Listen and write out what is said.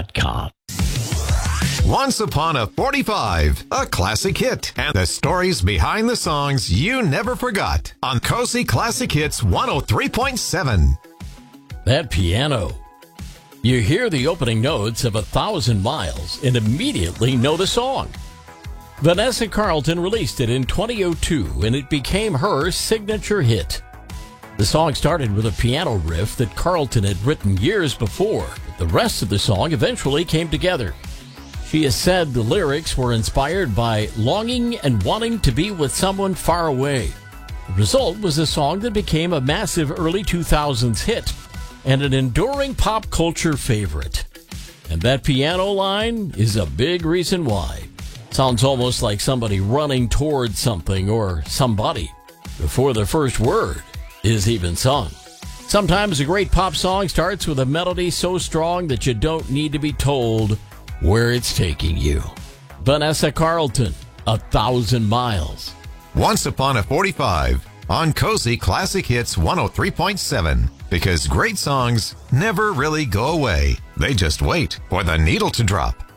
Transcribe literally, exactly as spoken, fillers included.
dot com. Once Upon a forty-five, a classic hit, and the stories behind the songs you never forgot on Cozy Classic Hits one oh three point seven. That piano. You hear the opening notes of A Thousand Miles and immediately know the song. Vanessa Carlton released it in twenty oh two, and it became her signature hit. The song started with a piano riff that Carlton had written years before, but the rest of the song eventually came together. She has said the lyrics were inspired by longing and wanting to be with someone far away. The result was a song that became a massive early two thousands hit and an enduring pop culture favorite. And that piano line is a big reason why. Sounds almost like somebody running towards something or somebody before the first word is even sung. Sometimes a great pop song starts with a melody so strong that you don't need to be told where it's taking you. Vanessa Carlton, A Thousand Miles. Once Upon a forty-five on Cozy Classic Hits one oh three point seven. Because great songs never really go away. They just wait for the needle to drop.